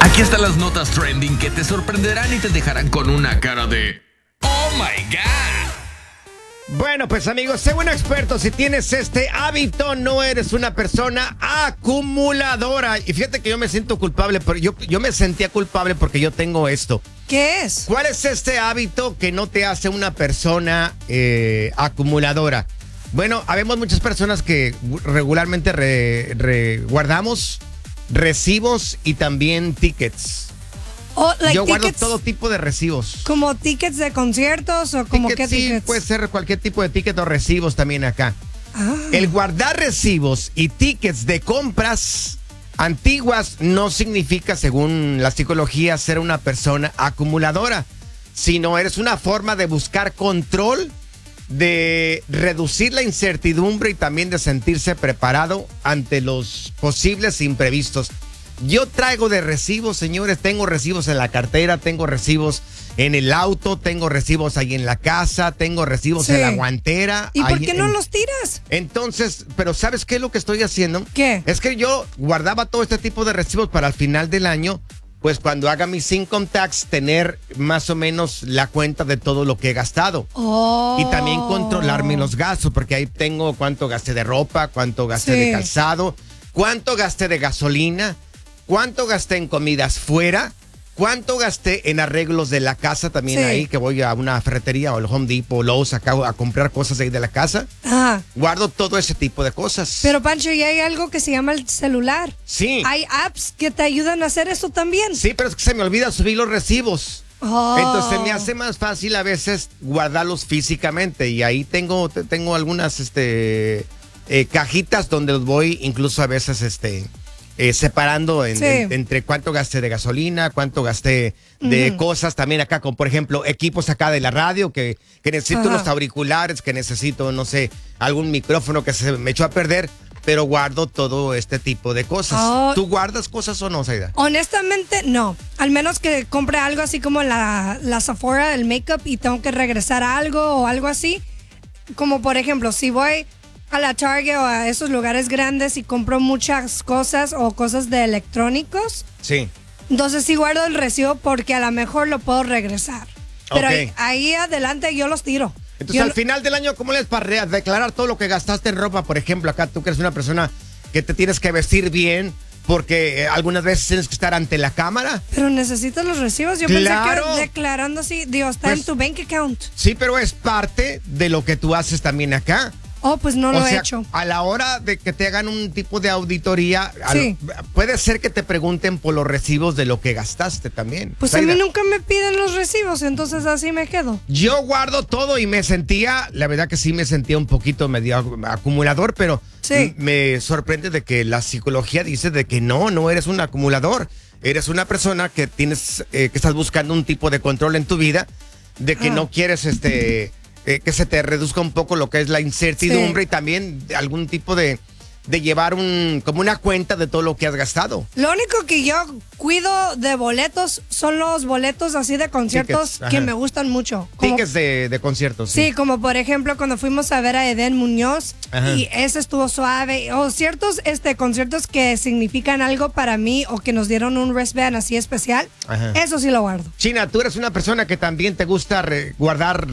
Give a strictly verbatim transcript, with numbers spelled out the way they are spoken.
Aquí están las notas trending que te sorprenderán y te dejarán con una cara de ¡Oh my God! Bueno, pues amigos, según expertos, si tienes este hábito, no eres una persona acumuladora. Y fíjate que yo me siento culpable, pero yo, yo me sentía culpable porque yo tengo esto. ¿Qué es? ¿Cuál es este hábito que no te hace una persona eh, acumuladora? Bueno, habemos muchas personas que regularmente re, re, guardamos recibos y también tickets. Oh, like Yo guardo tickets, todo tipo de recibos. ¿como tickets de conciertos o como Tickets, qué sí, tickets? puede ser cualquier tipo de ticket o recibos también acá. Ah. El guardar recibos y tickets de compras antiguas no significa, según la psicología, ser una persona acumuladora, sino eres una forma de buscar control, de reducir la incertidumbre y también de sentirse preparado ante los posibles imprevistos. Yo traigo de recibos, señores, tengo recibos en la cartera, tengo recibos en el auto, tengo recibos ahí en la casa, tengo recibos Sí. en la guantera. ¿Y por ahí qué no en- los tiras? Entonces, pero ¿sabes qué es lo que estoy haciendo? ¿Qué? Es que yo guardaba todo este tipo de recibos para al final del año, pues cuando haga mis income tax, tener más o menos la cuenta de todo lo que he gastado. Oh. Y también controlarme los gastos, porque ahí tengo cuánto gasté de ropa, cuánto gasté Sí. de calzado, cuánto gasté de gasolina, cuánto gasté en comidas fuera, cuánto gasté en arreglos de la casa también Sí. ahí, que voy a una ferretería o el Home Depot o Lowe's acá a comprar cosas ahí de la casa. Ajá. Guardo todo ese tipo de cosas. Pero Pancho, y hay algo que se llama el celular. Sí. Hay apps que te ayudan a hacer eso también. Sí, pero es que se me olvida subir los recibos. Oh. Entonces me hace más fácil a veces guardarlos físicamente y ahí tengo, te- tengo algunas este, eh, cajitas donde los voy incluso a veces este, eh, separando en- Sí. en- entre cuánto gasté de gasolina, cuánto gasté de Ujú. cosas también acá, como por ejemplo equipos acá de la radio que, que necesito Ajá. unos auriculares, que necesito, no sé, algún micrófono que se me echó a perder, pero guardo todo este tipo de cosas. Oh. ¿Tú guardas cosas o no, Zaida? Honestamente, no. Al menos que compre algo así como la, la Sephora, el make-up, y tengo que regresar a algo o algo así. Como por ejemplo, si voy a la Target o a esos lugares grandes y compro muchas cosas o cosas de electrónicos, Sí. entonces sí guardo el recibo porque a lo mejor lo puedo regresar. Pero Ok. ahí, ahí adelante yo los tiro. Entonces, Yo al no- final del año, ¿cómo les para declarar todo lo que gastaste en ropa? Por ejemplo, acá tú que eres una persona que te tienes que vestir bien porque eh, algunas veces tienes que estar ante la cámara. Pero necesitas los recibos. Yo Claro. pensé que declarando así, digo, está Pues- en tu bank account. Sí, pero es parte de lo que tú haces también acá. Oh, pues no lo o he sea, hecho. a la hora de que te hagan un tipo de auditoría, a Sí. lo- puede ser que te pregunten por los recibos de lo que gastaste también. Pues a Zaida. mí nunca me piden los recibos, entonces así me quedo. Yo guardo todo y me sentía, la verdad que sí me sentía un poquito medio ac- acumulador, pero Sí. m- me sorprende de que la psicología dice de que no, no eres un acumulador. Eres una persona que tienes, eh, que estás buscando un tipo de control en tu vida, de que Ah. no quieres este, eh, que se te reduzca un poco lo que es la incertidumbre Sí. y también de algún tipo de, de llevar un, como una cuenta de todo lo que has gastado. Lo único que yo cuido de boletos son los boletos así de conciertos Tickets, que ajá. me gustan mucho. Como- Tickets de, de conciertos. Sí, como por ejemplo cuando fuimos a ver a Eden Muñoz Ajá. y ese estuvo suave. O ciertos este, conciertos que significan algo para mí o que nos dieron un wristband así especial. Ajá. Eso sí lo guardo. China, tú eres una persona que también te gusta re- guardar